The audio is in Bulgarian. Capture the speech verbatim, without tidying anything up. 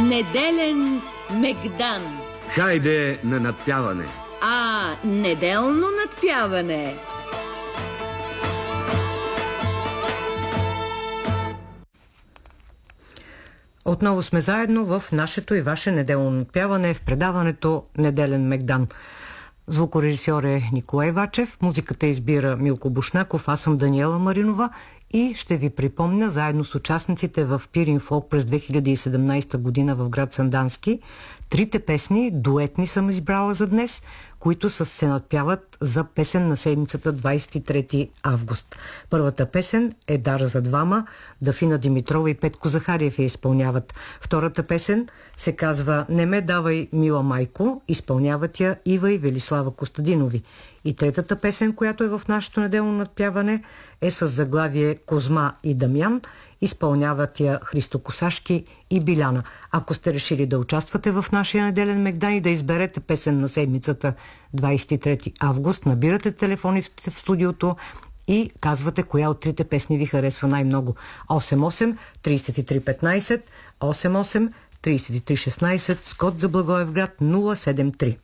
Неделен мегдан. Хайде на надпяване. А, неделно надпяване. Отново сме заедно в нашето и ваше неделно надпяване в предаването Неделен мегдан. Звукорежисьор е Николай Вачев, музиката избира Милко Бушнаков, аз съм Даниела Маринова и ще ви припомня заедно с участниците в Пирин Фолк през две хиляди и седемнадесета година в град Сандански трите песни, дуетни съм избрала за днес, които се надпяват за песен на седмицата двадесет и трети август. Първата песен е Дар за двама, Дафина Димитрова и Петко Захариев я изпълняват. Втората песен се казва Не ме давай, мила майко, изпълняват я Ива и Велислава Костадинови. И третата песен, която е в нашето неделно надпяване, е с заглавие Козма и Дамян, изпълняват я Христо Косашки и Биляна. Ако сте решили да участвате в нашия неделен мегдан и да изберете песен на седмицата двадесет и трети август, набирате телефони в студиото и казвате коя от трите песни ви харесва най-много. осем осем тридесет и три петнадесет, осем осем тридесет и три шестнадесет, с код за Благоевград нула седем три.